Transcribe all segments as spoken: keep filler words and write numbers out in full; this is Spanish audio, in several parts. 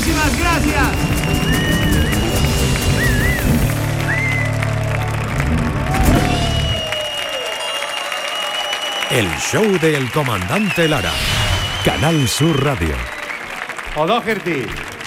Muchísimas gracias. El show del comandante Lara. Canal Sur Radio. O'Doherty.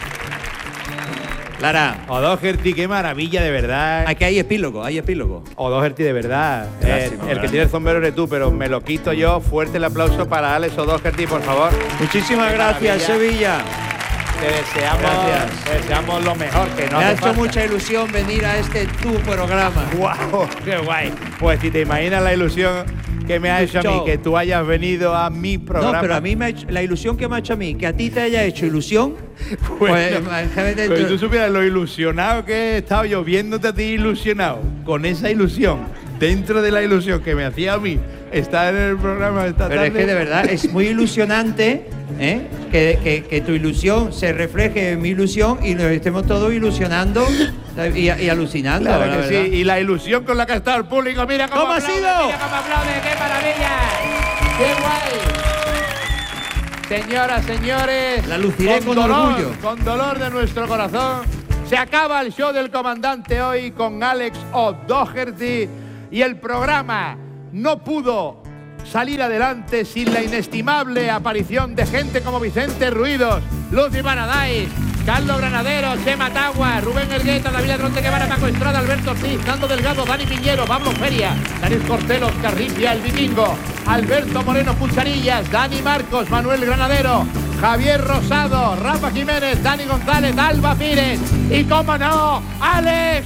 Lara. O'Doherty, qué maravilla, de verdad. Aquí hay epílogo, hay epílogo. O'Doherty, de verdad. Gracias, Eh, el ¿verdad? que tiene el sombrero eres tú, pero me lo quito yo. Fuerte el aplauso para Alex O'Doherty, por favor. Muchísimas Qué gracias, maravilla. Sevilla. Te deseamos, Gracias. te deseamos lo mejor, que no Me ha hace hecho falta. mucha ilusión venir a este tu programa. ¡Guau! ¡Qué guay! Pues si te imaginas la ilusión que me ha hecho a mí, Show. que tú hayas venido a mi programa. No, pero a mí me ha hecho, la ilusión que me ha hecho a mí, que a ti te haya hecho ilusión, Bueno, pues imagínate pero tú- si tú supieras lo ilusionado que he estado yo viéndote a ti ilusionado, con esa ilusión, dentro de la ilusión que me hacía a mí estar en el programa esta Pero tarde. es que de verdad es muy ilusionante, ¿eh? que, que- que tu ilusión se refleje en mi ilusión y nos estemos todos ilusionando y, y alucinando. Claro la que verdad. sí, y la ilusión con la que ha estado el público, mira cómo, ¿Cómo ha aplaude, sido? mira cómo aplaude, qué maravilla, qué guay. Señoras, señores, La luciré con dolor, orgullo. con dolor de nuestro corazón, se acaba el show del comandante hoy con Alex O'Doherty y el programa no pudo salir adelante sin la inestimable aparición de gente como Vicente Ruidos, Lucy Paradise, Carlos Granadero, Chema Tagua, Rubén Elgueta, David Ladronte Guevara, Paco Estrada, Alberto Ortiz, Nando Delgado, Dani Piñero, Pablo Feria, Daniel Cortelo, Carripia, El Vikingo, Alberto Moreno Cucharillas, Dani Marcos, Manuel Granadero, Javier Rosado, Rafa Jiménez, Dani González, Alba Pires y, cómo no, Alex